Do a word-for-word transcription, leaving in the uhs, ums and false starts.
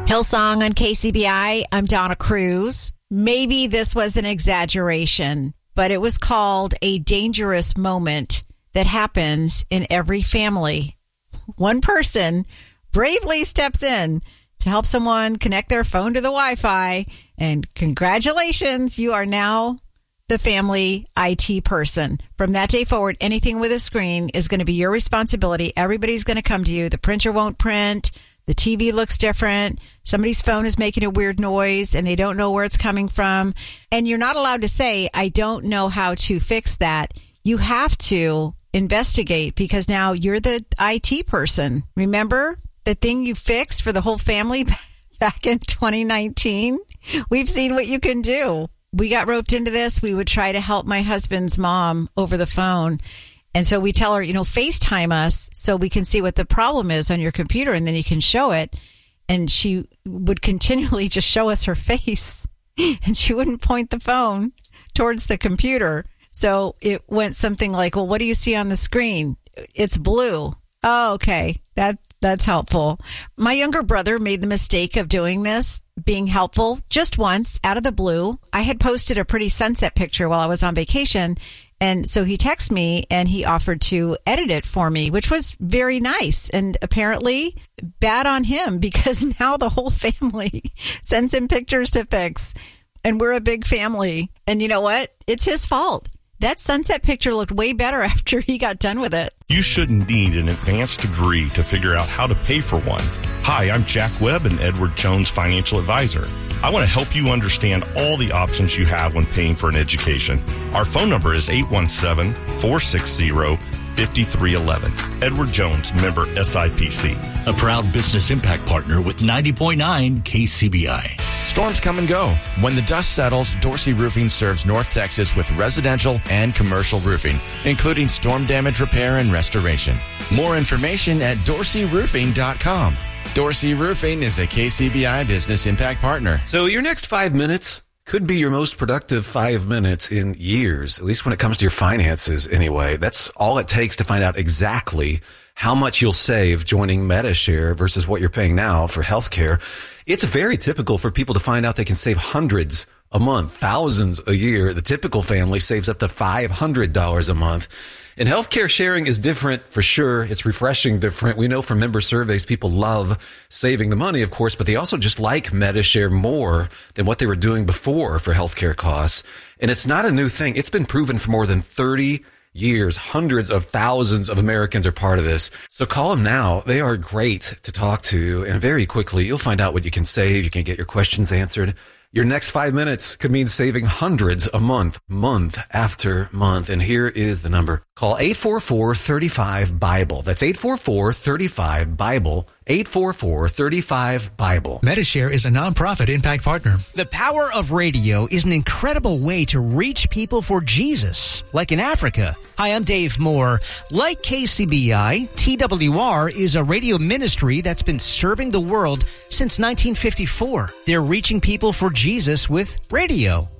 Hillsong on K C B I. I'm Donna Cruz. Maybe this was an exaggeration, but it was called a dangerous moment that happens in every family. One person bravely steps in to help someone connect their phone to the Wi-Fi, and congratulations, you are now the family I T person. From that day forward, anything with a screen is going to be your responsibility. Everybody's going to come to you. The printer won't print. The T V looks different. Somebody's phone is making a weird noise and they don't know where it's coming from. And you're not allowed to say, I don't know how to fix that. You have to investigate because now you're the I T person. Remember the thing you fixed for the whole family back in twenty nineteen? We've seen what you can do. We got roped into this. We would try to help my husband's mom over the phone. And so we tell her, you know, FaceTime us so we can see what the problem is on your computer and then you can show it. And she would continually just show us her face and she wouldn't point the phone towards the computer. So it went something like, well, what do you see on the screen? It's blue. Oh, okay. That That's helpful. My younger brother made the mistake of doing this, being helpful just once out of the blue. I had posted a pretty sunset picture while I was on vacation. And so he texted me and he offered to edit it for me, which was very nice. And apparently bad on him because now the whole family sends him pictures to fix. And we're a big family. And you know what? It's his fault. That sunset picture looked way better after he got done with it. You shouldn't need an advanced degree to figure out how to pay for one. Hi, I'm Jack Webb, an Edward Jones financial advisor. I want to help you understand all the options you have when paying for an education. Our phone number is eight one seven, four six zero, five three one one. Edward Jones, member S I P C. A proud business impact partner with ninety point nine K C B I. Storms come and go. When the dust settles, Dorsey Roofing serves North Texas with residential and commercial roofing, including storm damage repair and restoration. More information at dorsey roofing dot com. Dorsey Roofing is a K C B I business impact partner. So your next five minutes could be your most productive five minutes in years, at least when it comes to your finances anyway. That's all it takes to find out exactly how much you'll save joining Medi-Share versus what you're paying now for healthcare. It's very typical for people to find out they can save hundreds a month, thousands a year. The typical family saves up to five hundred dollars a month. And healthcare sharing is different for sure. It's refreshing different. We know from member surveys, people love saving the money, of course, but they also just like Medi-Share more than what they were doing before for healthcare costs. And it's not a new thing. It's been proven for more than thirty years. Hundreds of thousands of Americans are part of this. So call them now. They are great to talk to. And very quickly, you'll find out what you can save. You can get your questions answered. Your next five minutes could mean saving hundreds a month, month after month. And here is the number. Call eight four four, three five, BIBLE. That's eight four four, three five, BIBLE. eight four four, three five, BIBLE. Medi-Share is a nonprofit impact partner. The power of radio is an incredible way to reach people for Jesus, like in Africa. Hi, I'm Dave Moore. Like K C B I, T W R is a radio ministry that's been serving the world since nineteen fifty-four. They're reaching people for Jesus with radio.